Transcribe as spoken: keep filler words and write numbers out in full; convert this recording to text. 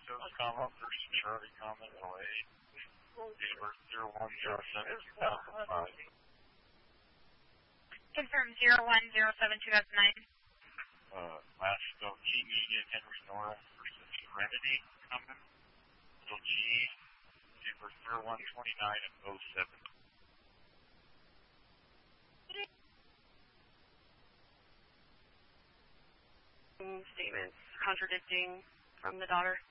Delta Comma, first Charlie Comma, L A, date of birth zero one zero seven two thousand five. Confirm zero one zero seven two thousand nine. Uh, last of G Media Henry Nora versus Serenity Comma, L G E, date of birth zero one twenty-nine and oh seven. Statements contradicting from the daughter.